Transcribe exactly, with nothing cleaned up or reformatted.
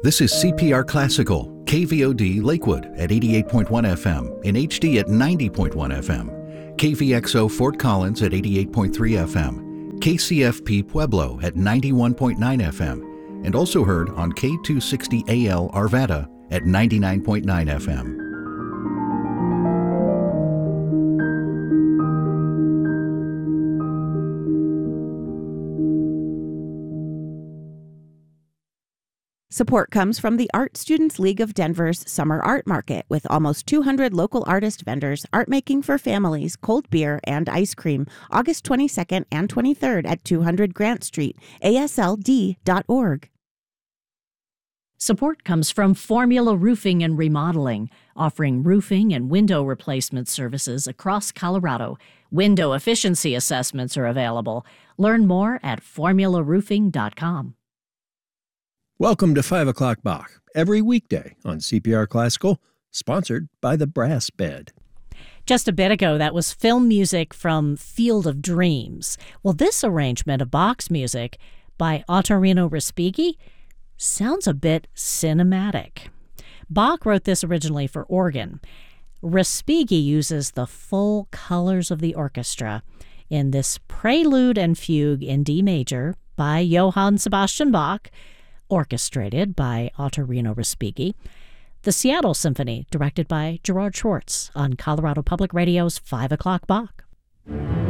This is C P R Classical, K V O D Lakewood at eighty-eight point one F M, in H D at ninety point one F M, K V X O Fort Collins at eighty-eight point three F M, K C F P Pueblo at ninety-one point nine F M, and also heard on K two sixty A L Arvada at ninety-nine point nine F M. Support comes from the Art Students League of Denver's Summer Art Market, with almost two hundred local artist vendors, art making for families, cold beer, and ice cream, August twenty-second and twenty-third at two hundred Grant Street, A S L D dot org. Support comes from Formula Roofing and Remodeling, offering roofing and window replacement services across Colorado. Window efficiency assessments are available. Learn more at formula roofing dot com. Welcome to five o'clock Bach, every weekday on C P R Classical, sponsored by the Brass Bed. Just a bit ago, that was film music from Field of Dreams. Well, this arrangement of Bach's music by Ottorino Respighi sounds a bit cinematic. Bach wrote this originally for organ. Respighi uses the full colors of the orchestra in this prelude and fugue in D major by Johann Sebastian Bach, orchestrated by Ottorino Respighi. The Seattle Symphony, directed by Gerard Schwartz, on Colorado Public Radio's five o'clock Bach.